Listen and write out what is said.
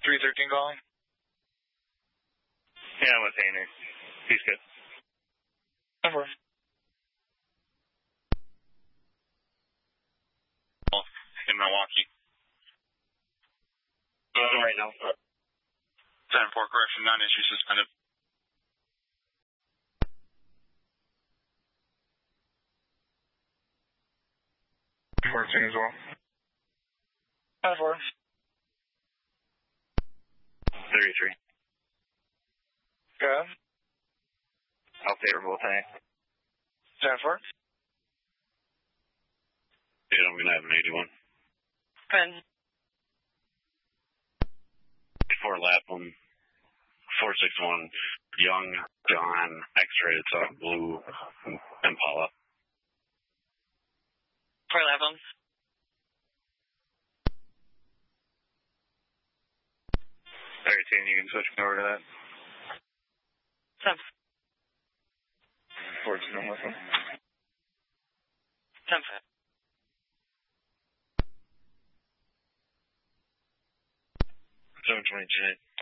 313 calling. Yeah, I'm with Hayner. He's good. Over. In Milwaukee. Right now. 10-4 correction, non-issue suspended. 14 as well. 10-4. 33. Good. I'll favor both A. 10-4. Yeah, I'm going to have an 81. Pen. 4 Lapham. 461. Young, John, X-rated, blue, Impala. 4 Lapham. 13, you can switch me over to that. 10. 14 with them. 10-5. 720 J.